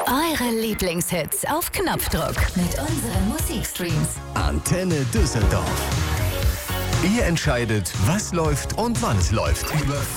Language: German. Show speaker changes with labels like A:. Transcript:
A: Eure Lieblingshits auf Knopfdruck mit unseren Musikstreams.
B: Antenne Düsseldorf. Ihr entscheidet, was läuft und wann es läuft. Über